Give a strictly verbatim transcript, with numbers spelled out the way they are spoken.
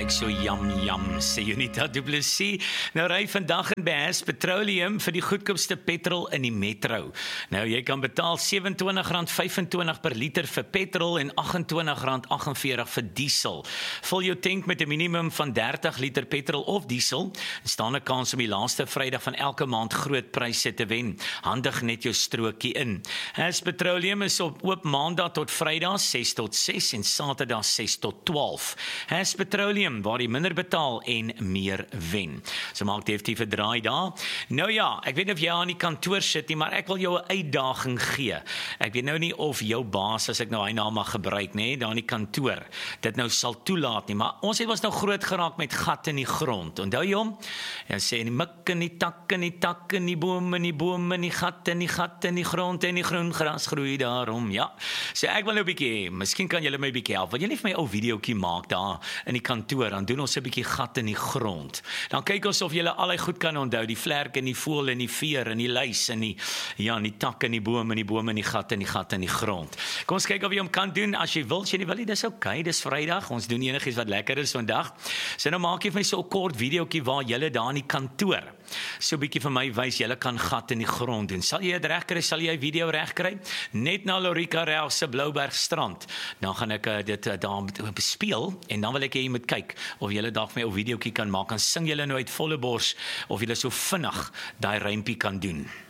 ek so jam jam, sê Unita Du Plessis. Nou ry vandag in Beas Petroleum vir die goedkoopste petrol in die metro. Nou jy kan betaal sewe en twintig rand vyf-en-twintig per liter vir petrol en agt en twintig rand agt en veertig vir diesel. Vul jou tank met 'n minimum van dertig liter petrol of diesel, staan 'n kans om die laaste Vrydag van elke maand groot pryse te wen. Handig net jou strokie in. Beas Petroleum is op oop maandag tot Vrydag ses tot ses en Saterdag ses tot twaalf. Beas Petroleum, waar jy minder betaal en meer wen. So maak definitief 'n draai daar. Nou ja, ek weet nie of jy aan die kantoor sit nie, maar ek wil jou 'n uitdaging gee. Ek weet nou nie of jou baas, as ek nou hy naam mag gebruik, nê, daar in die kantoor, dit nou sal toelaat nie, maar ons het ons nou groot geraak met gat in die grond. Onthou jy hom? Hy sê in die mik en die tak en die tak en die boom en die boom en die gat en die gat en die grond en die groen gras groei daarom, ja. So ek wil nou 'n bietjie, miskien kan julle my 'n bietjie help. Wil jy nie vir my ou videoetjie maak daar in die kantoor, dan doen ons 'n bietjie gat in die grond. Dan kyk ons of julle al die goed kan onthou, die vlerk en die voël en die veer en die luis en die ja, en die tak en die boom en die boom en die gat en die gat in die grond. Kom ons kyk of jy hom kan doen. As jy wil, as jy nie wil nie, dis oukei, dis Vrydag. Ons doen enigiets wat lekker is vandag. So nou maak jy vir my so 'n kort videoetjie waar julle daar in die kantoor so 'n bietjie vir my wys, julle kan gat in die grond doen. Sal jy dit reg kry? Sal jy 'n video reg kry? Net na Lorika Rel se Blouberg strand. Dan gaan ek uh, dit uh, daar bespeel en dan wil ek hê jy moet kyk of julle dalk my 'n videoetjie kan maak. Dan sing julle nou uit volle bors of julle so vinnig daai rympie kan doen.